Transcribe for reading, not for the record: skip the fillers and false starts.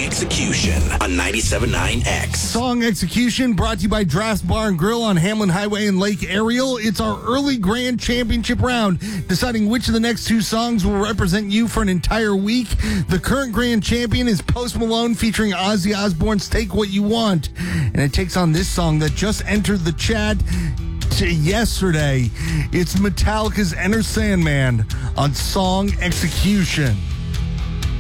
Song Execution on 97.9 X. Song Execution brought to you by Drafts Bar and Grill on Hamlin Highway in Lake Ariel. It's our early grand championship round, deciding which of the next two songs will represent you for an entire week. The current grand champion is Post Malone featuring Ozzy Osbourne's Take What You Want. And it takes on this song that just entered the chat yesterday. It's Metallica's Enter Sandman on Song Execution.